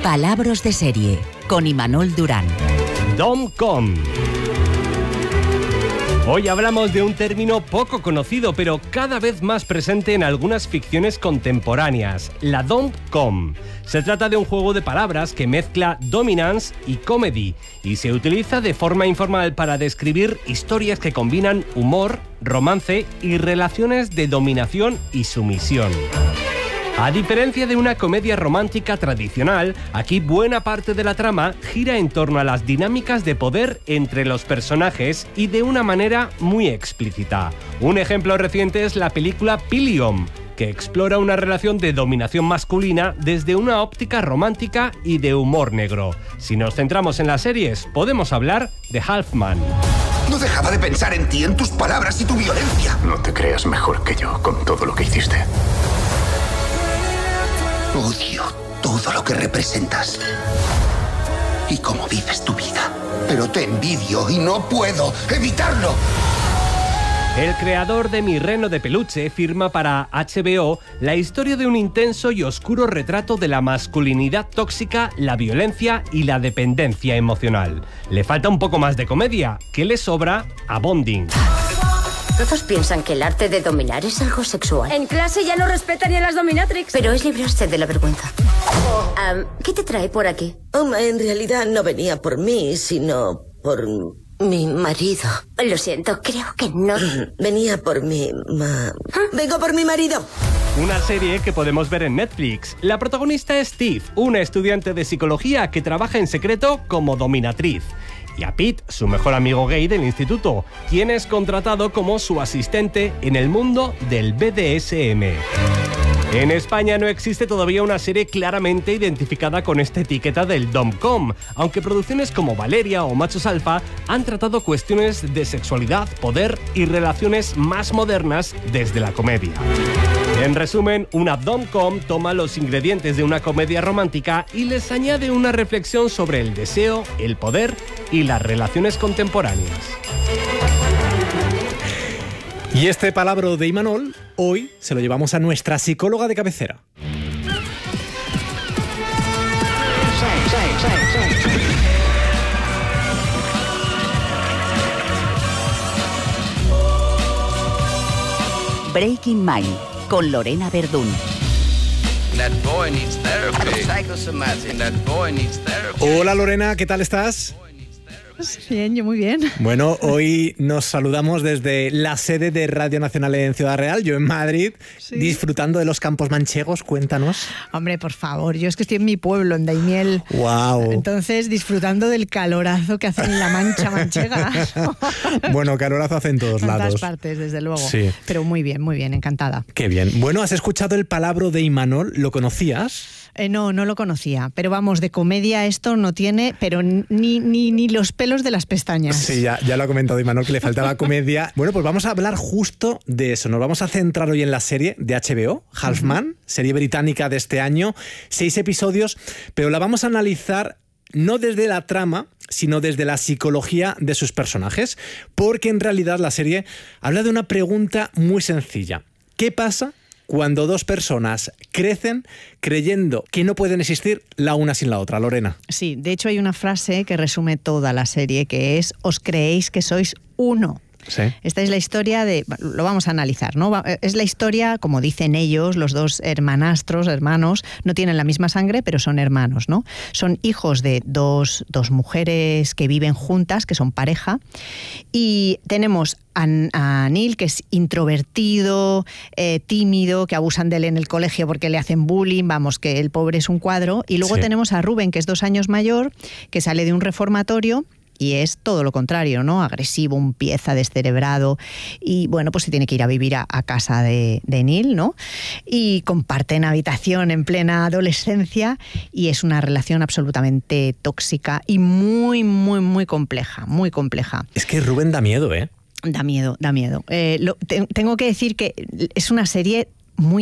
Palabras de serie, con Imanol Durán. Dom-com. Hoy hablamos de un término poco conocido, pero cada vez más presente en algunas ficciones contemporáneas, la Dom-com. Se trata de un juego de palabras que mezcla dominance y comedy y se utiliza de forma informal para describir historias que combinan humor, romance y relaciones de dominación y sumisión. A diferencia de una comedia romántica tradicional, aquí buena parte de la trama gira en torno a las dinámicas de poder entre los personajes y de una manera muy explícita. Un ejemplo reciente es la película Pilium, que explora una relación de dominación masculina desde una óptica romántica y de humor negro. Si nos centramos en las series, podemos hablar de Halfman. No dejaba de pensar en ti, en tus palabras y tu violencia. No te creas mejor que yo con todo lo que hiciste. Odio todo lo que representas y cómo vives tu vida. Pero te envidio y no puedo evitarlo. El creador de Mi reno de peluche firma para HBO la historia de un intenso y oscuro retrato de la masculinidad tóxica, la violencia y la dependencia emocional. Le falta un poco más de comedia, que le sobra a Bonding. Todos piensan que el arte de dominar es algo sexual. En clase ya no respetan ni a las dominatrix. Pero es librarse de la vergüenza. ¿Qué te trae por aquí? En realidad no venía por mí, sino por mi marido. Lo siento, creo que no. Venía por mi... Vengo por mi marido. Una serie que podemos ver en Netflix. La protagonista es Steve, una estudiante de psicología que trabaja en secreto como dominatriz. Y a Pete, su mejor amigo gay del instituto, quien es contratado como su asistente en el mundo del BDSM. En España no existe todavía una serie claramente identificada con esta etiqueta del Dom-com, aunque producciones como Valeria o Machos Alfa han tratado cuestiones de sexualidad, poder y relaciones más modernas desde la comedia. En resumen, una Dom-com toma los ingredientes de una comedia romántica y les añade una reflexión sobre el deseo, el poder y las relaciones contemporáneas. Y este palabra de Imanol, hoy se lo llevamos a nuestra psicóloga de cabecera. Breaking Mind, con Lorena Verdún. Hola Lorena, ¿qué tal estás? Bien, yo muy bien. Bueno, hoy nos saludamos desde la sede de Radio Nacional en Ciudad Real, yo en Madrid, sí. Disfrutando de los campos manchegos. Cuéntanos. Hombre, por favor, yo es que estoy en mi pueblo, en Daimiel. Wow. Entonces, disfrutando del calorazo que hace en la Mancha manchega. Bueno, calorazo hace en todos lados. En todas partes, desde luego. Sí. Pero muy bien, encantada. Qué bien. Bueno, ¿has escuchado el palabra de Imanol? ¿Lo conocías? No lo conocía, pero vamos, de comedia esto no tiene, pero ni los pelos de las pestañas. Sí, ya lo ha comentado Imanol, que le faltaba comedia. Bueno, pues vamos a hablar justo de eso. Nos vamos a centrar hoy en la serie de HBO, Halfman, serie británica de este año, 6 episodios, pero la vamos a analizar no desde la trama, sino desde la psicología de sus personajes, porque en realidad la serie habla de una pregunta muy sencilla. ¿Qué pasa cuando dos personas crecen creyendo que no pueden existir la una sin la otra? Lorena. Sí, de hecho hay una frase que resume toda la serie, que es: os creéis que sois uno. Sí. Esta es la historia de... Lo vamos a analizar, ¿no? Es la historia, como dicen ellos, los dos hermanos, no tienen la misma sangre, pero son hermanos, ¿no? Son hijos de dos mujeres que viven juntas, que son pareja, y tenemos a Neil, que es introvertido, tímido, que abusan de él en el colegio porque le hacen bullying, vamos, que el pobre es un cuadro, y luego tenemos a Rubén, que es 2 años mayor, que sale de un reformatorio, y es todo lo contrario, ¿no? Agresivo, un pieza, descerebrado, y bueno, pues se tiene que ir a vivir a casa de Neil, ¿no? Y comparten habitación en plena adolescencia y es una relación absolutamente tóxica y muy, muy, muy compleja, muy compleja. Es que Rubén da miedo, ¿eh? Da miedo. Tengo que decir que es una serie muy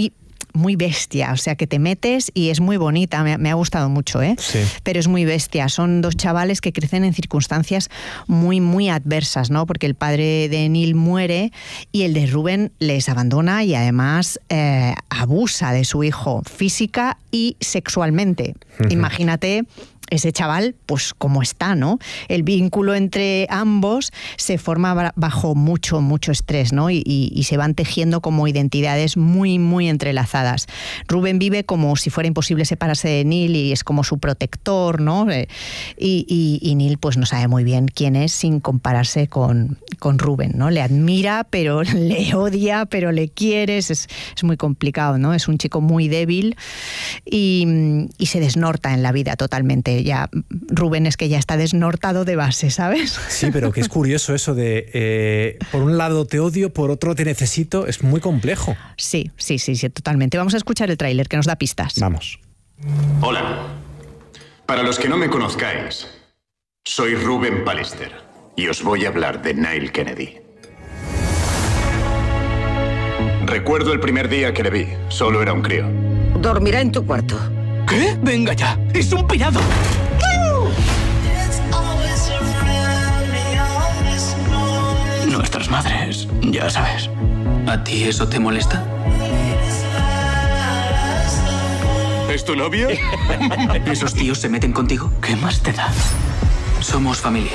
muy bestia, o sea que te metes y es muy bonita, me ha gustado mucho, Sí. Pero es muy bestia. Son dos chavales que crecen en circunstancias muy, muy adversas, ¿no? Porque el padre de Neil muere y el de Rubén les abandona y además abusa de su hijo física y sexualmente. Imagínate ese chaval, pues cómo está, ¿no? El vínculo entre ambos se forma bajo mucho, mucho estrés, ¿no? Y se van tejiendo como identidades muy, muy entrelazadas. Rubén vive como si fuera imposible separarse de Neil y es como su protector, ¿no? Y Neil pues no sabe muy bien quién es sin compararse con Rubén, ¿no? Le admira, pero le odia, pero le quiere, es muy complicado, ¿no? Es un chico muy débil y se desnorta en la vida totalmente. Ya Rubén es que ya está desnortado de base, ¿sabes? Sí, pero que es curioso eso de por un lado te odio, por otro te necesito, es muy complejo. Sí, totalmente. Vamos a escuchar el tráiler que nos da pistas. Vamos. Hola. Para los que no me conozcáis, soy Ruben Pallister y os voy a hablar de Neil Kennedy. Recuerdo el primer día que le vi, solo era un crío. Dormirá en tu cuarto. ¿Qué? Venga ya, es un pirado. Nuestras madres, ya sabes. ¿A ti eso te molesta? ¿Es tu novia? ¿Esos tíos se meten contigo? ¿Qué más te da? Somos familia.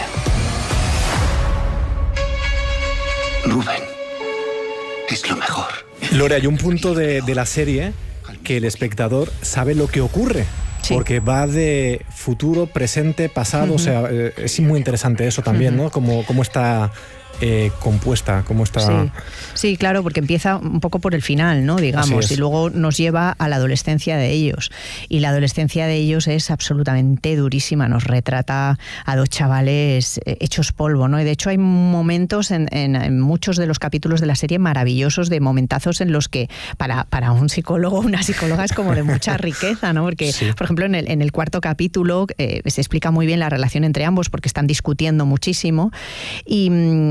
Rubén es lo mejor. Lore, hay un punto de la serie que el espectador sabe lo que ocurre. Sí. Porque va de futuro, presente, pasado, o sea, es muy interesante eso también, ¿no? Cómo está compuesta, cómo está... Sí, claro, porque empieza un poco por el final, ¿no? Digamos, y luego nos lleva a la adolescencia de ellos. Y la adolescencia de ellos es absolutamente durísima, nos retrata a dos chavales hechos polvo, ¿no? Y de hecho hay momentos en muchos de los capítulos de la serie maravillosos, de momentazos en los que para un psicólogo, una psicóloga es como de mucha riqueza, ¿no? Porque, por ejemplo, en el cuarto capítulo se explica muy bien la relación entre ambos porque están discutiendo muchísimo y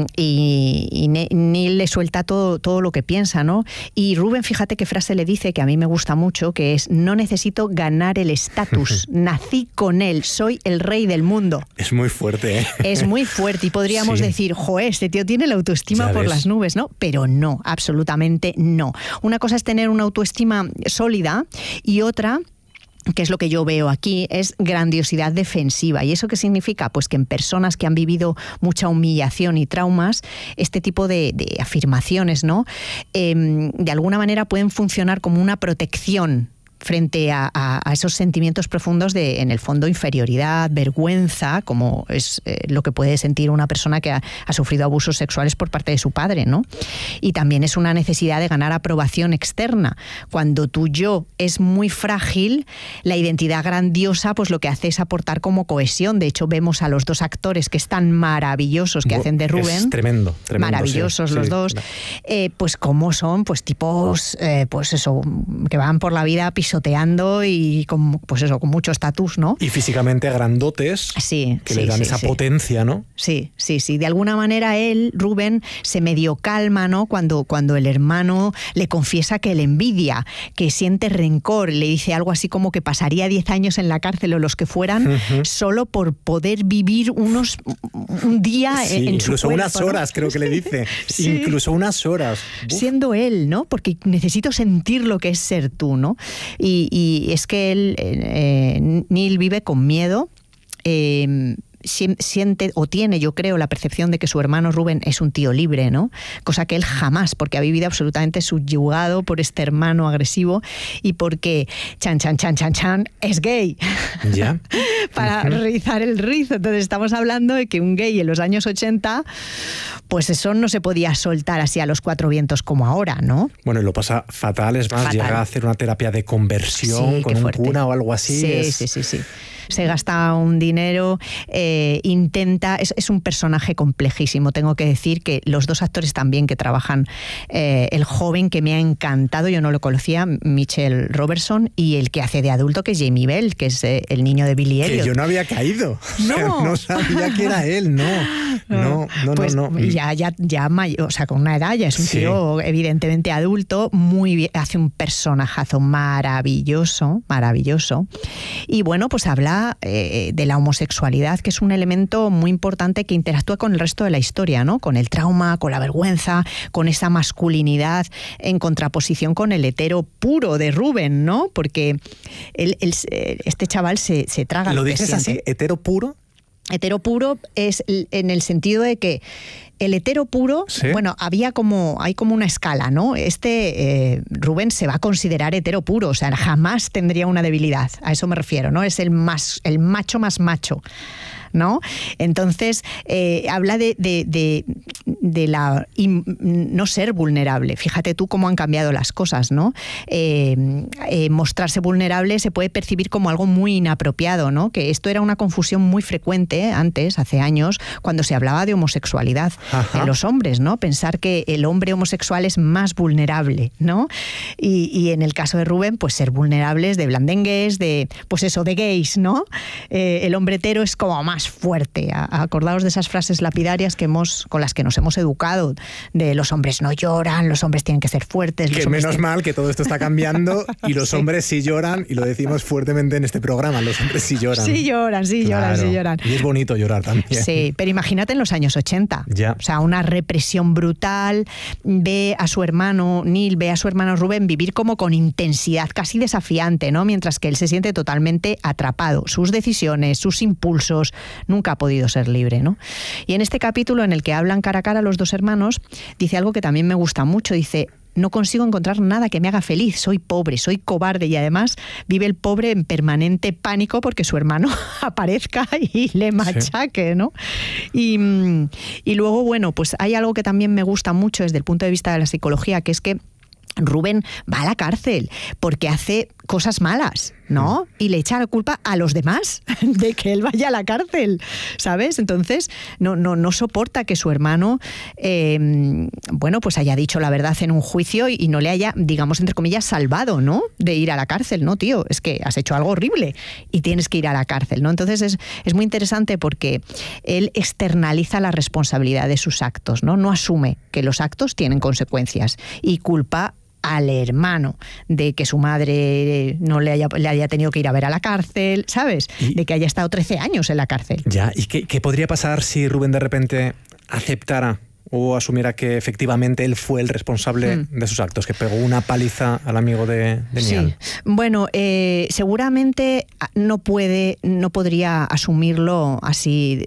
Neil le suelta todo lo que piensa, ¿no? Y Rubén, fíjate qué frase le dice que a mí me gusta mucho, que es: no necesito ganar el estatus, nací con él, soy el rey del mundo. Es muy fuerte, ¿eh? Es muy fuerte y podríamos decir, joder, este tío tiene la autoestima por las nubes, ¿no? Pero no, absolutamente no. Una cosa es tener una autoestima sólida y otra, que es lo que yo veo aquí, es grandiosidad defensiva. ¿Y eso qué significa? Pues que en personas que han vivido mucha humillación y traumas, este tipo de afirmaciones, ¿no? De alguna manera pueden funcionar como una protección frente a esos sentimientos profundos de, en el fondo, inferioridad, vergüenza, como es lo que puede sentir una persona que ha sufrido abusos sexuales por parte de su padre, ¿no? Y también es una necesidad de ganar aprobación externa. Cuando tu yo es muy frágil, la identidad grandiosa pues lo que hace es aportar como cohesión. De hecho, vemos a los dos actores que están maravillosos, que hacen de Rubén. Es tremendo. Maravillosos los dos. Pues cómo son, pues tipos, pues eso, que van por la vida pisoteando y con, pues eso, con mucho estatus, ¿no? Y físicamente grandotes, que le dan esa potencia, ¿no? Sí. De alguna manera Rubén, se medio calma, ¿no? Cuando el hermano le confiesa que le envidia, que siente rencor, le dice algo así como que pasaría 10 años en la cárcel o los que fueran, solo por poder vivir un día en su cuerpo. Incluso unas horas, ¿no? Creo que le dice. Incluso unas horas. Siendo él, ¿no? Porque necesito sentir lo que es ser tú, ¿no? Y es que Neil vive con miedo, siente o tiene, yo creo, la percepción de que su hermano Rubén es un tío libre, ¿no? Cosa que él jamás, porque ha vivido absolutamente subyugado por este hermano agresivo y porque chan, es gay. ¿Ya? Para rizar el rizo. Entonces estamos hablando de que un gay en los años 80, pues eso no se podía soltar así a los cuatro vientos como ahora, ¿no? Bueno, y lo pasa fatal, es más, llega a hacer una terapia de conversión con un cuna o algo así. Sí. Se gasta un dinero, intenta... Es un personaje complejísimo. Tengo que decir que los dos actores también que trabajan, el joven que me ha encantado, yo no lo conocía, Mitchell Robertson, y el que hace de adulto, que es Jamie Bell, que es el niño de Billy Elliot. Que yo no había caído. No. No sabía que era él, no. Pues ya mayor, o sea, con una edad, ya es un tío evidentemente adulto, muy bien, hace un personajazo maravilloso. Y bueno, pues habla de la homosexualidad, que es un elemento muy importante que interactúa con el resto de la historia, ¿no? Con el trauma, con la vergüenza, con esa masculinidad en contraposición con el hetero puro de Rubén, ¿no? Porque este chaval se traga lo que dices siente. así, hetero puro. Hetero puro es en el sentido de que el hetero puro, bueno, hay como una escala, ¿no? Rubén se va a considerar hetero puro, o sea, jamás tendría una debilidad, a eso me refiero, ¿no? Es el macho más macho, ¿no? Entonces, habla de no ser vulnerable. Fíjate tú cómo han cambiado las cosas, ¿no? Mostrarse vulnerable se puede percibir como algo muy inapropiado, ¿no? Que esto era una confusión muy frecuente antes, hace años, cuando se hablaba de homosexualidad en los hombres, ¿no? Pensar que el hombre homosexual es más vulnerable, ¿no? Y en el caso de Rubén, pues ser vulnerables de blandengues, de gays, ¿no? El hombre hetero es como más fuerte. Acordaos de esas frases lapidarias con las que nos hemos educado, de los hombres no lloran, los hombres tienen que ser fuertes. Que menos mal que todo esto está cambiando y los hombres sí lloran, y lo decimos fuertemente en este programa, los hombres sí lloran. Sí lloran. Y es bonito llorar también. Sí, pero imagínate en los años 80. Ya. O sea, una represión brutal. Neil ve a su hermano Rubén vivir como con intensidad casi desafiante, ¿no? Mientras que él se siente totalmente atrapado. Sus decisiones, sus impulsos, nunca ha podido ser libre, ¿no? Y en este capítulo en el que hablan cara a cara los dos hermanos, dice algo que también me gusta mucho. Dice: no consigo encontrar nada que me haga feliz, soy pobre, soy cobarde, y además vive el pobre en permanente pánico porque su hermano aparezca y le machaque, ¿no? Y luego, bueno, pues hay algo que también me gusta mucho desde el punto de vista de la psicología, que es que Rubén va a la cárcel porque hace cosas malas, ¿no? Y le echa la culpa a los demás de que él vaya a la cárcel, ¿sabes? Entonces no soporta que su hermano pues haya dicho la verdad en un juicio y no le haya, digamos, entre comillas, salvado, ¿no? De ir a la cárcel. No, tío, es que has hecho algo horrible y tienes que ir a la cárcel, ¿no? Entonces es muy interesante porque él externaliza la responsabilidad de sus actos, ¿no? No asume que los actos tienen consecuencias y culpa al hermano de que su madre no le haya tenido que ir a ver a la cárcel, ¿sabes? De que haya estado 13 años en la cárcel. Ya, ¿y qué podría pasar si Rubén de repente aceptara o asumiera que efectivamente él fue el responsable de sus actos, que pegó una paliza al amigo de Neil? Sí. Bueno, seguramente no podría asumirlo así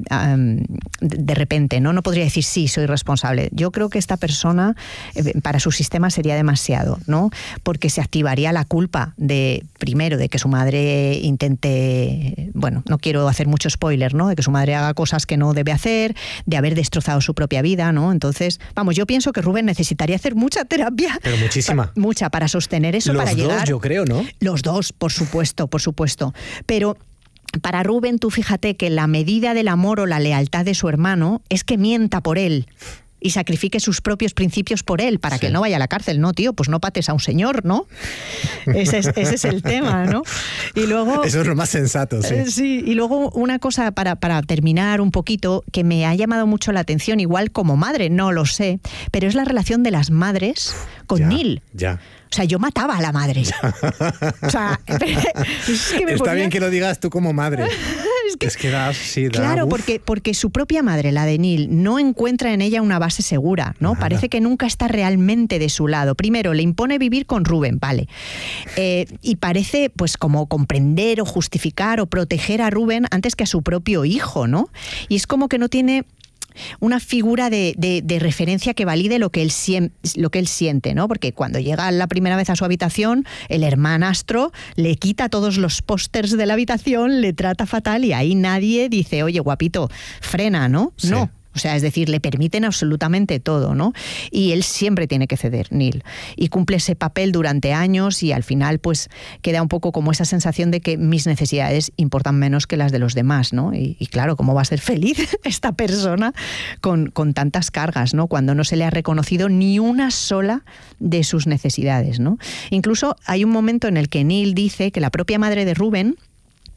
de repente, ¿no? No podría decir sí, soy responsable. Yo creo que esta persona para su sistema sería demasiado, ¿no? Porque se activaría la culpa primero de que su madre intente, bueno, no quiero hacer mucho spoiler, ¿no? De que su madre haga cosas que no debe hacer, de haber destrozado su propia vida, ¿no? Entonces, vamos, yo pienso que Rubén necesitaría hacer mucha terapia. Pero muchísima. Mucha, para sostener eso, para llegar... Los dos, yo creo, ¿no? Los dos, por supuesto. Pero para Rubén, tú fíjate que la medida del amor o la lealtad de su hermano es que mienta por él y sacrifique sus propios principios por él, para que él no vaya a la cárcel. No, tío, pues no pates a un señor, ¿no? Ese es el tema, ¿no? Y luego... Eso es lo más sensato, sí. Sí, y luego una cosa para terminar un poquito, que me ha llamado mucho la atención, igual como madre, no lo sé, pero es la relación de las madres con Neil. Ya. O sea, yo mataba a la madre. O sea, es que Está bien que lo digas tú como madre. Es que da claro, porque su propia madre, la de Neil, no encuentra en ella una base segura, ¿no? Nada. Parece que nunca está realmente de su lado. Primero, le impone vivir con Rubén, vale. Y parece, pues, como comprender o justificar o proteger a Rubén antes que a su propio hijo, ¿no? Y es como que no tiene una figura de referencia que valide lo que él siente, ¿no? Porque cuando llega la primera vez a su habitación, el hermanastro le quita todos los pósters de la habitación, le trata fatal y ahí nadie dice, oye, guapito, frena, ¿no? Sí. No. O sea, es decir, le permiten absolutamente todo, ¿no? Y él siempre tiene que ceder, Neil. Y cumple ese papel durante años y al final, pues, queda un poco como esa sensación de que mis necesidades importan menos que las de los demás, ¿no? Y claro, ¿cómo va a ser feliz esta persona con tantas cargas, ¿no? Cuando no se le ha reconocido ni una sola de sus necesidades, ¿no? Incluso hay un momento en el que Neil dice que la propia madre de Rubén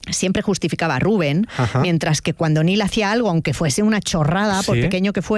siempre justificaba a Reuben, mientras que cuando Neil hacía algo, aunque fuese una chorrada, por pequeño que fuera,